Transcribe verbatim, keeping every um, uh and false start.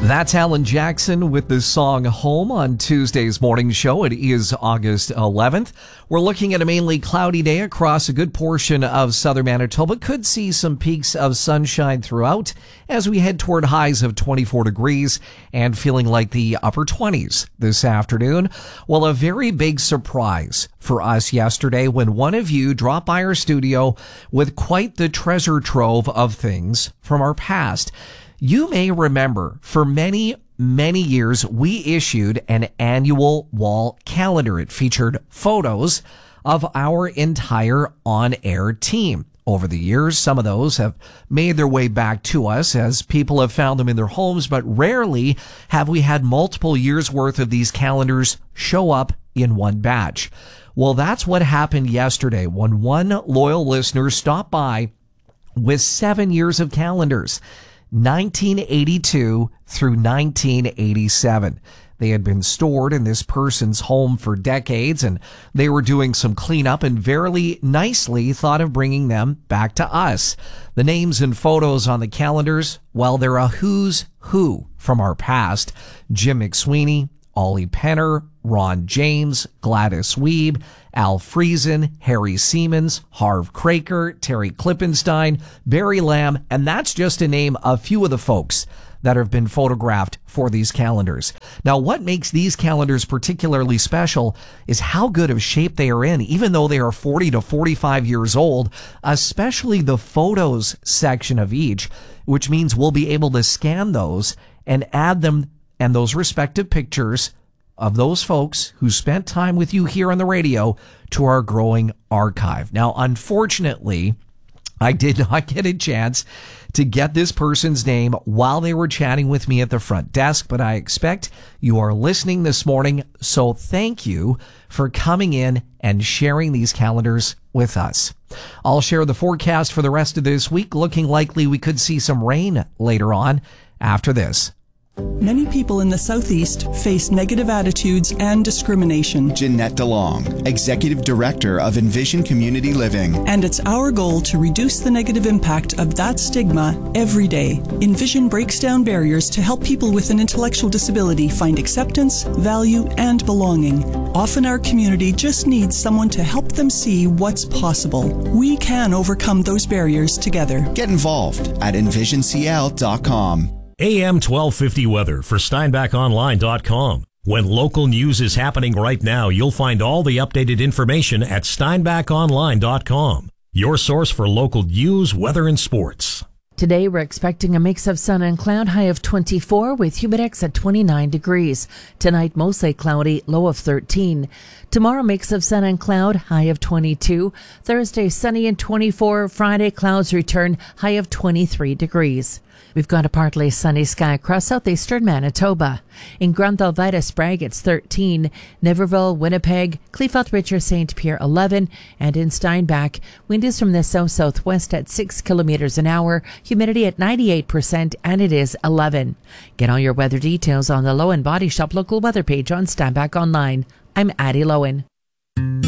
That's Alan Jackson with the song Home on Tuesday's morning show. It is August eleventh. We're looking at a mainly cloudy day across a good portion of southern Manitoba. Could see some peaks of sunshine throughout as we head toward highs of twenty-four degrees and feeling like the upper twenties this afternoon. Well, a very big surprise for us yesterday when one of you dropped by our studio with quite the treasure trove of things from our past. You may remember for many, many years, we issued an annual wall calendar. It featured photos of our entire on-air team. Over the years, some of those have made their way back to us as people have found them in their homes, but rarely have we had multiple years worth of these calendars show up in one batch. Well, that's what happened yesterday when one loyal listener stopped by with seven years of calendars. nineteen eighty-two through nineteen eighty-seven. They had been stored in this person's home for decades, and they were doing some cleanup and very nicely thought of bringing them back to us. The names and photos on the calendars, well, they're a who's who from our past. Jim McSweeney, Ollie Penner, Ron James, Gladys Weeb, Al Friesen, Harry Siemens, Harv Kraker, Terry Klippenstein, Barry Lamb, and that's just to name a few of the folks that have been photographed for these calendars. Now, what makes these calendars particularly special is how good of shape they are in, even though they are forty to forty-five years old, especially the photos section of each, which means we'll be able to scan those and add them and those respective pictures of those folks who spent time with you here on the radio to our growing archive. Now, unfortunately, I did not get a chance to get this person's name while they were chatting with me at the front desk, but I expect you are listening this morning, so thank you for coming in and sharing these calendars with us. I'll share the forecast for the rest of this week, looking likely we could see some rain later on after this. Many people in the Southeast face negative attitudes and discrimination. Jeanette DeLong, Executive Director of Envision Community Living. And it's our goal to reduce the negative impact of that stigma every day. Envision breaks down barriers to help people with an intellectual disability find acceptance, value, and belonging. Often our community just needs someone to help them see what's possible. We can overcome those barriers together. Get involved at envision c l dot com. A M twelve fifty weather for steinbach online dot com. When local news is happening right now, you'll find all the updated information at steinbach online dot com. Your source for local news, weather, and sports. Today, we're expecting a mix of sun and cloud, high of twenty-four with humidex at twenty-nine degrees. Tonight, mostly cloudy, low of thirteen. Tomorrow, mix of sun and cloud, high of twenty-two. Thursday, sunny and twenty-four. Friday, clouds return, high of twenty-three degrees. We've got a partly sunny sky across southeastern Manitoba. In Grand Helvetia, Sprague, it's thirteen. Niverville, Winnipeg, Clearfield, Richard, Saint Pierre, eleven. And in Steinbach, wind is from the south-southwest at six kilometers an hour. Humidity at ninety-eight percent, and it is eleven. Get all your weather details on the Lowen Body Shop local weather page on Steinbach Online. I'm Addie Lowen.